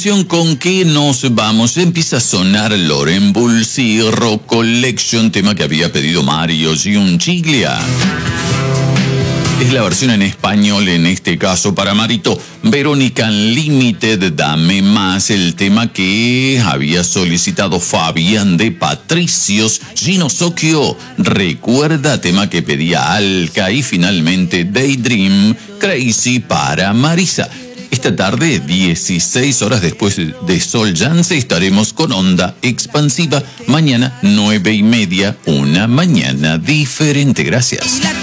¿Con qué nos vamos? Empieza a sonar Loren Bulsi Rock Collection, tema que había pedido Mario Giunciglia. Es la versión en español, en este caso para Marito. Verónica Unlimited, Dame Más, el tema que había solicitado Fabián de Patricios. Gino Socchio, Recuerda, tema que pedía Alca. Y finalmente Daydream, Crazy para Marisa. Esta tarde, 16 horas después de Sol Yance, estaremos con Onda Expansiva. Mañana, 9:30, una mañana diferente. Gracias.